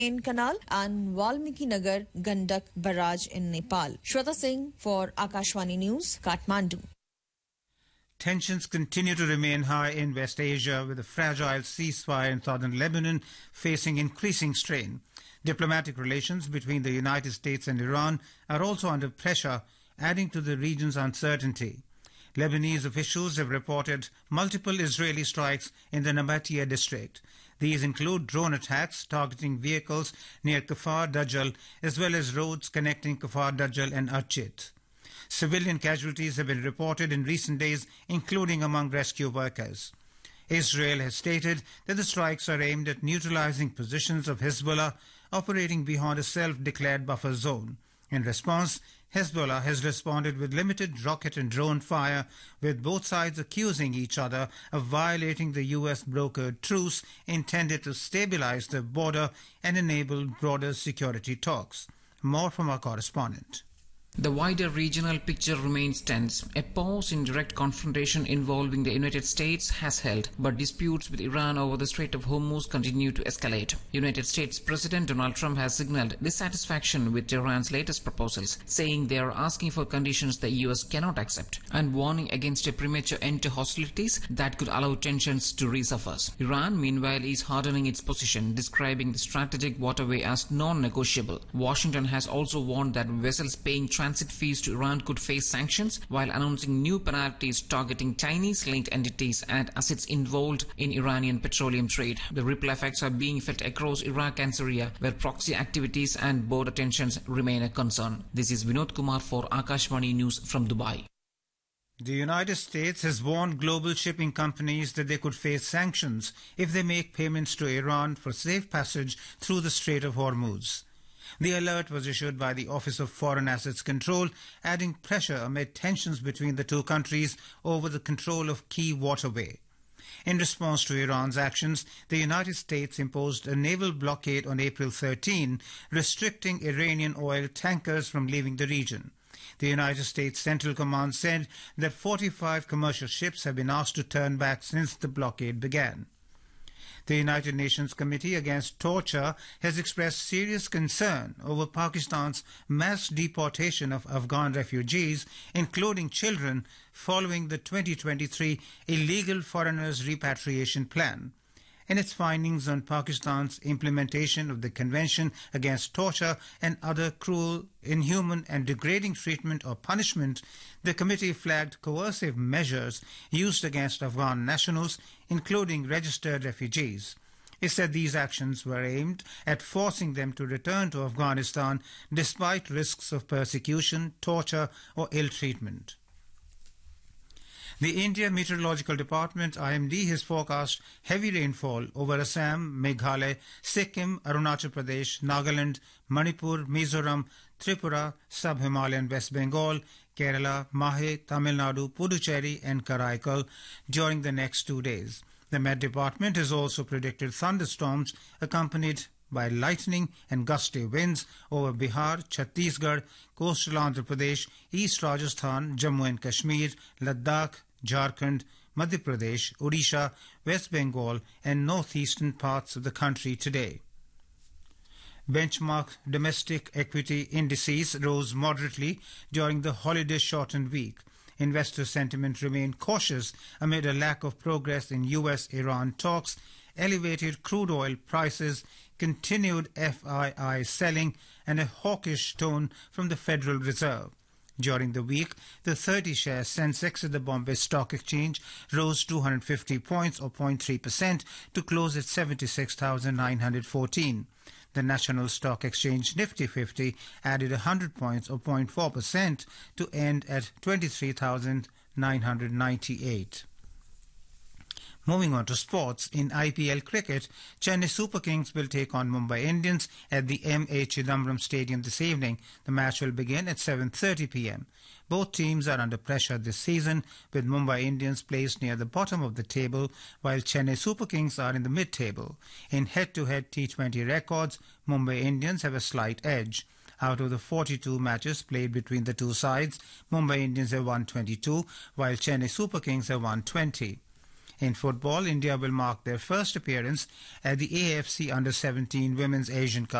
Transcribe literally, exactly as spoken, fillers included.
Canal and Valmiki Nagar Gandak Barrage in Nepal. Shweta Singh for Akashvani News, Kathmandu. Tensions continue to remain high in West Asia, with a fragile ceasefire in southern Lebanon facing increasing strain. Diplomatic relations between the United States and Iran are also under pressure, adding to the region's uncertainty. Lebanese officials have reported multiple Israeli strikes in the Nabatea district. These include drone attacks targeting vehicles near Kfar Dajjal, as well as roads connecting Kfar Dajjal and Achit. Civilian casualties have been reported in recent days, including among rescue workers. Israel has stated that the strikes are aimed at neutralizing positions of Hezbollah operating beyond a self-declared buffer zone. In response, Hezbollah has responded with limited rocket and drone fire, with both sides accusing each other of violating the U S-brokered truce intended to stabilize the border and enable broader security talks. More from our correspondent. The wider regional picture remains tense. A pause in direct confrontation involving the United States has held, but disputes with Iran over the Strait of Hormuz continue to escalate. United States President Donald Trump has signaled dissatisfaction with Iran's latest proposals, saying they are asking for conditions the U S cannot accept, and warning against a premature end to hostilities that could allow tensions to resurface. Iran, meanwhile, is hardening its position, describing the strategic waterway as non-negotiable. Washington has also warned that vessels paying transit fees to Iran could face sanctions, while announcing new penalties targeting Chinese-linked entities and assets involved in Iranian petroleum trade. The ripple effects are being felt across Iraq and Syria, where proxy activities and border tensions remain a concern. This is Vinod Kumar for Akashvani News from Dubai. The United States has warned global shipping companies that they could face sanctions if they make payments to Iran for safe passage through the Strait of Hormuz. The alert was issued by the Office of Foreign Assets Control, adding pressure amid tensions between the two countries over the control of key waterway. In response to Iran's actions, the United States imposed a naval blockade on April thirteenth, restricting Iranian oil tankers from leaving the region. The United States Central Command said that forty-five commercial ships have been asked to turn back since the blockade began. The United Nations Committee Against Torture has expressed serious concern over Pakistan's mass deportation of Afghan refugees, including children, following the twenty twenty-three Illegal Foreigners Repatriation Plan. In its findings on Pakistan's implementation of the Convention Against Torture and other cruel, inhuman and degrading treatment or punishment, the committee flagged coercive measures used against Afghan nationals, including registered refugees. It said these actions were aimed at forcing them to return to Afghanistan despite risks of persecution, torture or ill treatment. The India Meteorological Department, I M D, has forecast heavy rainfall over Assam, Meghalaya, Sikkim, Arunachal Pradesh, Nagaland, Manipur, Mizoram, Tripura, Sub-Himalayan West Bengal, Kerala, Mahe, Tamil Nadu, Puducherry and Karaikal during the next two days. The Met Department has also predicted thunderstorms accompanied by lightning and gusty winds over Bihar, Chhattisgarh, coastal Andhra Pradesh, East Rajasthan, Jammu and Kashmir, Ladakh, Jharkhand, Madhya Pradesh, Odisha, West Bengal and northeastern parts of the country today. Benchmark domestic equity indices rose moderately during the holiday-shortened week. Investor sentiment remained cautious amid a lack of progress in U S Iran talks, elevated crude oil prices, continued F I I selling and a hawkish tone from the Federal Reserve. During the week, the thirty-share Sensex at the Bombay Stock Exchange rose two hundred fifty points or zero point three percent to close at seventy-six thousand nine hundred fourteen. The National Stock Exchange Nifty fifty added one hundred points or zero point four percent to end at twenty-three thousand nine hundred ninety-eight. Moving on to sports, in I P L cricket, Chennai Super Kings will take on Mumbai Indians at the M A Chidambaram Stadium this evening. The match will begin at seven thirty p m. Both teams are under pressure this season, with Mumbai Indians placed near the bottom of the table, while Chennai Super Kings are in the mid-table. In head-to-head T twenty records, Mumbai Indians have a slight edge. Out of the forty-two matches played between the two sides, Mumbai Indians have won twenty-two, while Chennai Super Kings have won twenty. In football, India will mark their first appearance at the A F C Under seventeen Women's Asian Cup